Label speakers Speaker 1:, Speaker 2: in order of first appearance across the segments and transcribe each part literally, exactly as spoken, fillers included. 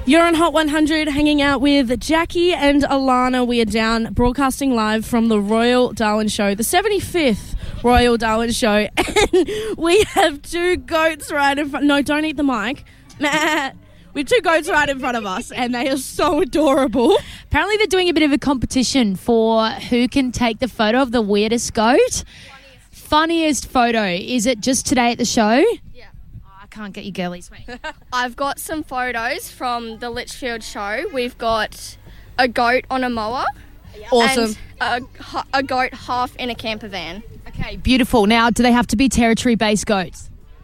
Speaker 1: You're on Hot one hundred hanging out with Jackie and Alana. We are down broadcasting live from the Royal Darwin Show, the seventy-fifth Royal Darwin Show. And we have two goats right in front. No, don't eat the mic. Nah. We have two goats right in front of us and they are so adorable.
Speaker 2: Apparently they're doing a bit of a competition for who can take the photo of the weirdest goat. Funniest, Funniest photo. Is it just today at the show?
Speaker 3: Yeah.
Speaker 2: I can't get you girlies. Wait.
Speaker 3: I've got some photos from the Litchfield show. We've got a goat on a mower.
Speaker 1: Awesome.
Speaker 3: And a, a goat half in a camper van.
Speaker 2: Okay, beautiful. Now, do they have to be territory-based goats?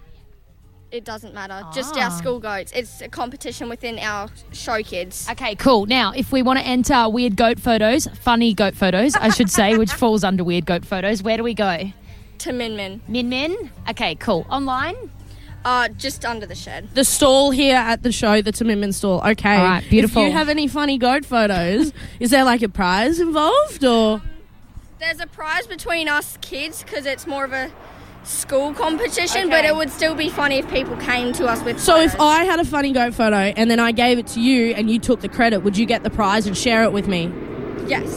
Speaker 3: It doesn't matter.
Speaker 2: Ah.
Speaker 3: Just our school goats. It's a competition within our show kids.
Speaker 2: Okay, cool. Now, if we want to enter weird goat photos, funny goat photos, I should say, which falls under weird goat photos, where do we go?
Speaker 3: To Min Min.
Speaker 2: Min Min? Okay, cool. Online?
Speaker 3: Uh, just under the shed.
Speaker 1: The stall here at the show, the Tamimmin stall. Okay.
Speaker 2: All right, beautiful.
Speaker 1: If you have any funny goat photos, is there like a prize involved or?
Speaker 3: There's a prize between us kids because it's more of a school competition,
Speaker 1: Okay.
Speaker 3: but it would still be funny if people came to us with
Speaker 1: So
Speaker 3: photos.
Speaker 1: if I had a funny goat photo and then I gave it to you and you took the credit, would you get the prize and share it with me?
Speaker 3: Yes.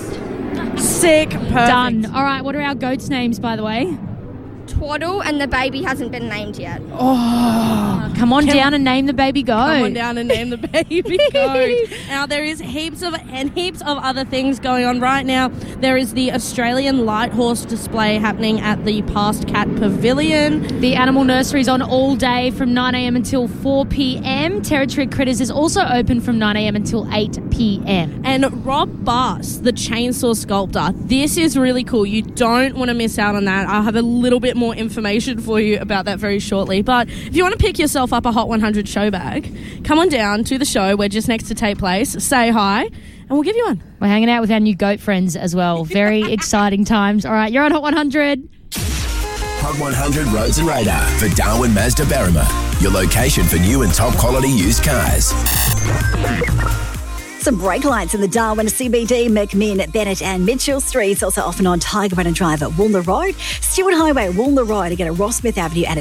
Speaker 1: Sick. Perfect.
Speaker 2: Done. All right, what are our goats' names, by the way?
Speaker 3: Twaddle, and the baby hasn't been named yet.
Speaker 1: Oh.
Speaker 2: Come on
Speaker 1: Can-
Speaker 2: down and name the baby goat.
Speaker 1: Come on down and name the baby goat. Now there is heaps of and heaps of other things going on right now. There is the Australian Light Horse display happening at the Past Cat Pavilion.
Speaker 2: The Animal Nursery is on all day from nine a.m. until four p.m. Territory Critters is also open from nine a.m. until eight p.m.
Speaker 1: And Rob Bass, the chainsaw sculptor. This is really cool. You don't want to miss out on that. I'll have a little bit more information for you about that very shortly. But if you want to pick yourself up a Hot one hundred show bag, come on down to the show. We're just next to Tate Place. Say hi and we'll give you one.
Speaker 2: We're hanging out with our new goat friends as well. Very exciting times. All right, you're on Hot one hundred.
Speaker 4: Hot one hundred Roads and Radar for Darwin Mazda Berrima. Your location for new and top quality used cars.
Speaker 5: Some brake lights in the Darwin C B D, McMinn, Bennett and Mitchell Streets. Also often on Tiger Run and Drive at Woolner Road, Stewart Highway, Woolner Road, again at Ross Smith Avenue and